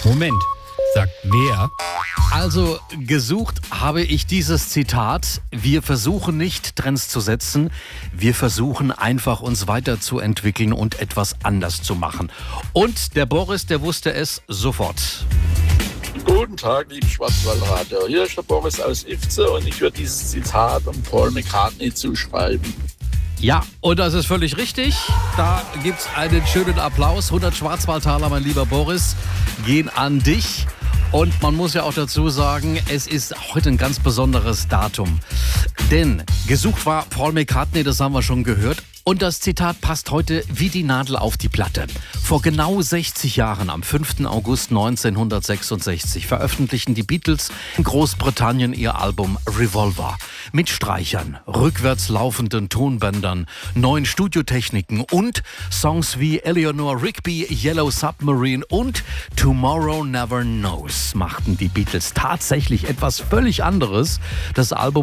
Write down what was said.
Moment, sagt wer? Also gesucht habe ich dieses Zitat: Wir versuchen nicht Trends zu setzen, wir versuchen einfach uns weiterzuentwickeln und etwas anders zu machen. Und der Boris, der wusste es sofort. Guten Tag, liebe Schwarzwaldradio. Hier ist der Boris aus Ifze und ich würde dieses Zitat um Paul McCartney zuschreiben. Ja, und das ist völlig richtig. Da gibt's einen schönen Applaus. 100 Schwarzwaldtaler, mein lieber Boris, gehen an dich. Und man muss ja auch dazu sagen, es ist heute ein ganz besonderes Datum. Denn gesucht war Paul McCartney, das haben wir schon gehört. Und das Zitat passt heute wie die Nadel auf die Platte. Vor genau 60 Jahren, am 5. August 1966, veröffentlichten die Beatles in Großbritannien ihr Album Revolver. Mit Streichern, rückwärts laufenden Tonbändern, neuen Studiotechniken und Songs wie Eleanor Rigby, Yellow Submarine und Tomorrow Never Knows machten die Beatles tatsächlich etwas völlig anderes. Das Album